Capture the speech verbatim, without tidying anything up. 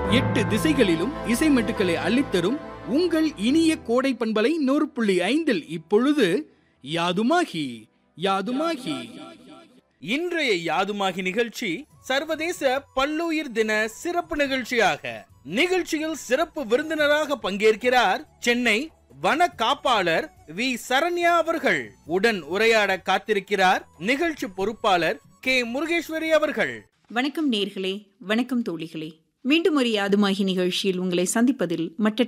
எட்டு திசைகளிலும் இசை மெட்டுக்களை அள்ளித்தரும் உங்கள் இனிய கோடை பண்பலை நூறு புள்ளி ஐந்தில் இப்பொழுது யாதுமாகி யாதுமாகி. இன்றைய யாதுமாகி நிகழ்ச்சி சர்வதேச பல்லுயிர் தின சிறப்பு நிகழ்ச்சியாக. நிகழ்ச்சியில் சிறப்பு விருந்தினராக பங்கேற்கிறார் சென்னை வன காப்பாளர் வி சரண்யா அவர்கள். உடன் உரையாட காத்திருக்கிறார் நிகழ்ச்சி பொறுப்பாளர் கே முருகேஸ்வரி அவர்கள். வணக்கம் நேர்களே, வணக்கம் தோழிகளே. மீண்டும் ஒரு யாதுமாகி நிகழ்ச்சியில் உங்களை சந்திப்பதில் மற்ற